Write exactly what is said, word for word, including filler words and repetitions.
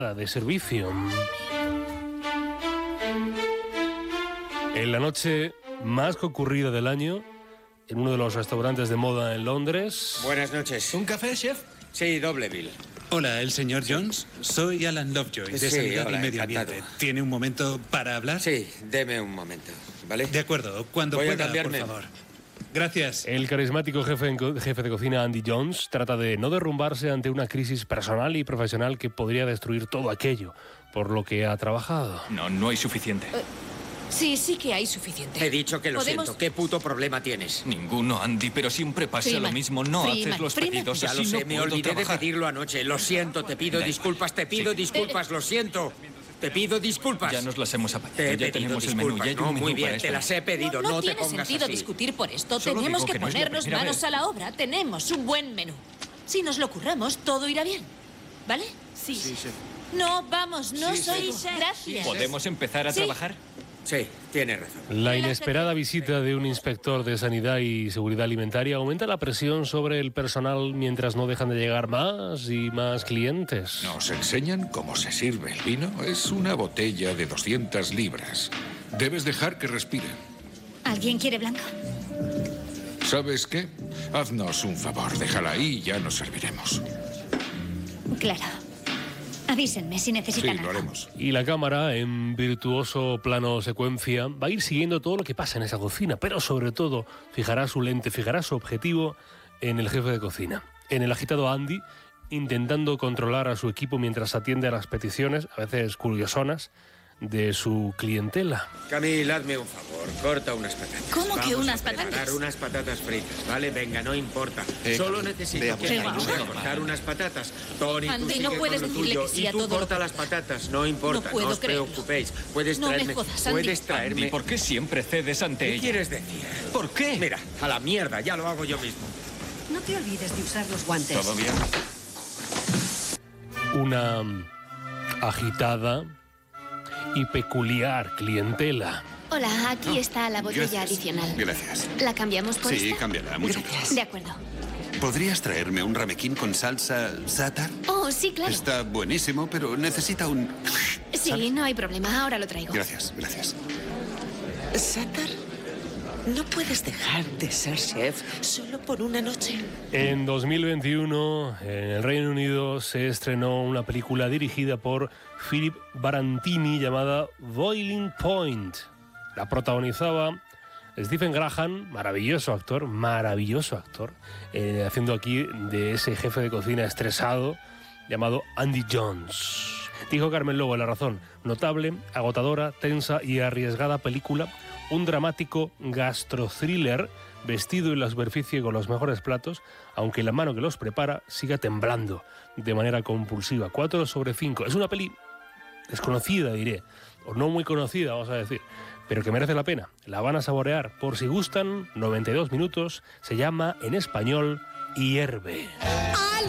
de servicio. En la noche más concurrida del año, en uno de los restaurantes de moda en Londres. Buenas noches. ¿Un café, chef? Sí, doble bill. Hola, ¿el señor Jones? Soy Alan Lovejoy, de Sí, Sanidad hola, y Medio encantado. Ambiente. ¿Tiene un momento para hablar? Sí, deme un momento, ¿vale? De acuerdo, cuando Voy a pueda, por cambiarme. favor. Gracias. El carismático jefe, en co- jefe de cocina Andy Jones trata de no derrumbarse ante una crisis personal y profesional que podría destruir todo aquello por lo que ha trabajado. No, no hay suficiente. Sí, sí que hay suficiente. He dicho que lo ¿Podemos? siento. ¿Qué puto problema tienes? Ninguno, Andy, pero siempre pasa Freeman, lo mismo. No Freeman, haces los Freeman. pedidos Ya así lo sé, no me puedo olvidé trabajar. de pedirlo anoche. Lo siento, te pido Da igual. disculpas, te pido Sí. disculpas, lo siento. Te pido disculpas. Ya nos las hemos apagado. Te he Ya pedido tenemos el menú. disculpas. Ya hay un No, menú muy para bien, esto. te las he pedido. No, No, no te tiene pongas sentido así. discutir por esto. Solo Tenemos digo que que no es la ponernos primera manos vez. a la obra. Tenemos un buen menú. Si nos lo curramos, todo irá bien. ¿Vale? Sí. Sí, sí. No, vamos, no Sí, soy... sí. Gracias. ¿Podemos empezar a Sí. trabajar? Sí, tienes razón. La inesperada visita de un inspector de Sanidad y Seguridad Alimentaria aumenta la presión sobre el personal mientras no dejan de llegar más y más clientes. Nos enseñan cómo se sirve el vino. Es una botella de doscientas libras. Debes dejar que respiren. ¿Alguien quiere blanco? ¿Sabes qué? Haznos un favor, déjala ahí y ya nos serviremos. Claro. Avísenme si Sí, necesitan lo algo. haremos. Y la cámara, en virtuoso plano secuencia, va a ir siguiendo todo lo que pasa en esa cocina, pero sobre todo fijará su lente, fijará su objetivo en el jefe de cocina, en el agitado Andy, intentando controlar a su equipo mientras atiende a las peticiones, a veces curiosonas, de su clientela. Camille, hazme un favor. Corta unas patatas. ¿Cómo que Vamos unas a preparar patatas? unas patatas fritas, ¿vale? Venga, no importa. Eh, Solo necesito vea, que pues, me vamos. ayude a cortar unas patatas. Tony, tú Andy, sigue no con puedes lo decirle tuyo. que sí y a tú todo lo corta que- las patatas, no importa. No puedo os creerlo. preocupéis. Puedes No me traerme... jodas, Andy. Puedes traerme... Andy, ¿por qué siempre cedes ante ¿Qué ella? quieres decir? ¿Por qué? Mira, a la mierda, ya lo hago yo mismo. No te olvides de usar los guantes. ¿Todo bien? Una mm, agitada y peculiar clientela. Hola, aquí está la botella Gracias. adicional. Gracias. ¿La cambiamos por Sí, esta? cámbiala, mucho Gracias. De acuerdo. ¿Podrías traerme un ramequín con salsa sátar? Oh, sí, claro. Está buenísimo, pero necesita un... Sí, no hay problema. Ahora lo traigo. Gracias, gracias. Satar, no puedes dejar de ser chef solo por una noche. En dos mil veintiuno, en el Reino Unido, se estrenó una película dirigida por Philip Barantini llamada Boiling Point. La protagonizaba Stephen Graham, maravilloso actor, maravilloso actor, eh, haciendo aquí de ese jefe de cocina estresado llamado Andy Jones. Dijo Carmen Lobo en La Razón: notable, agotadora, tensa y arriesgada película, un dramático gastro-thriller vestido en la superficie con los mejores platos, aunque la mano que los prepara siga temblando de manera compulsiva. cuatro sobre cinco. Es una peli desconocida, diré, o no muy conocida, vamos a decir, pero que merece la pena. La van a saborear. Por si gustan, noventa y dos minutos, se llama en español Hierve.